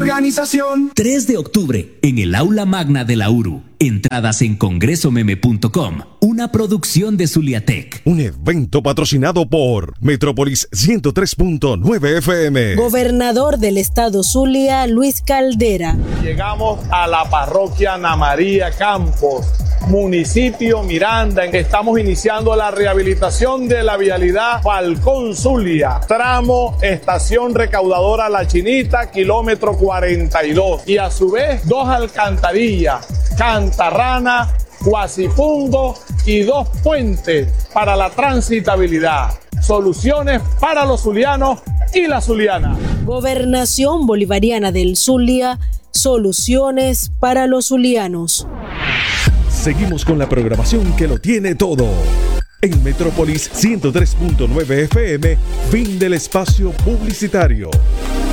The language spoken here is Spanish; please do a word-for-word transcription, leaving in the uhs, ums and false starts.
organización. tres de octubre, en el Aula Magna de la U R U. Entradas en congreso meme punto com. Una producción de Zuliatec. Un evento patrocinado por Metrópolis ciento tres punto nueve F M. Gobernador del estado Zulia, Luis Caldera. Llegamos a la parroquia Ana María Campos, municipio Miranda. Estamos iniciando la rehabilitación de la vialidad Falcón Zulia, tramo estación recaudadora La Chinita, kilómetro cuarenta y dos. Y a su vez, dos alcantarillas, Cantarrana, Guasifundo y dos puentes para la transitabilidad. Soluciones para los zulianos y la zuliana. Gobernación Bolivariana del Zulia, soluciones para los zulianos. Seguimos con la programación que lo tiene todo. En Metrópolis ciento tres punto nueve F M, fin del espacio publicitario.